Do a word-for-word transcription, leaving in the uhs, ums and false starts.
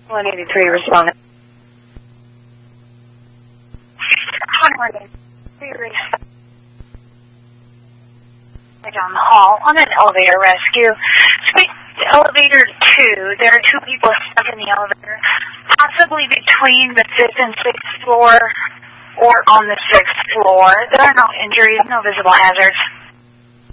one eighty-three responding. one eighty-three down the hall on an elevator rescue. Speak to elevator two. There are two people stuck in the elevator, possibly between the fifth and sixth floor or on the sixth floor. There are no injuries, no visible hazards.